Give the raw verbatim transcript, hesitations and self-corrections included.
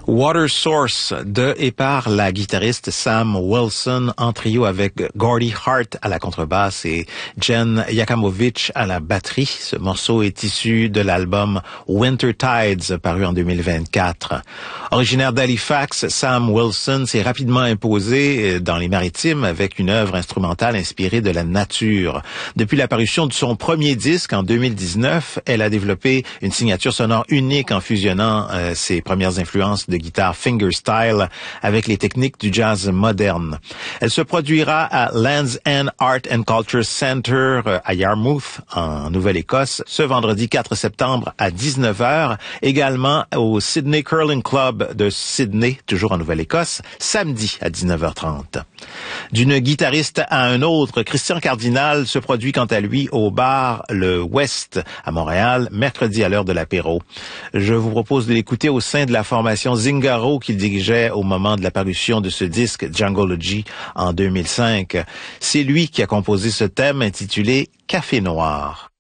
Water Source de et par la guitariste Sam Wilson en trio avec Gordy Hart à la contrebasse et Jen Yachamovich à la batterie. Ce morceau est issu de l'album Winter Tides paru en deux mille vingt-quatre. Originaire d'Halifax, Sam Wilson s'est rapidement imposé dans les maritimes avec une œuvre instrumentale inspirée de la nature. Depuis la parution de son premier disque en deux mille dix-neuf, elle a développé une signature sonore unique en fusionnant euh, ses premières influences de guitare fingerstyle avec les techniques du jazz moderne. Elle se produira à Land's End Art and Culture Center à Yarmouth, en Nouvelle-Écosse, ce vendredi quatre septembre à dix-neuf heures, également au Sydney Curling Club de Sydney, toujours en Nouvelle-Écosse, samedi à dix-neuf heures trente. D'une guitariste à un autre, Christian Cardinal se produit quant à lui au bar Le West à Montréal, mercredi à l'heure de l'apéro. Je vous propose de l'écouter au sein de la formation Zingaro qu'il dirigeait au moment de la parution de ce disque Djangology en deux mille cinq. C'est lui qui a composé ce thème intitulé Café Noir.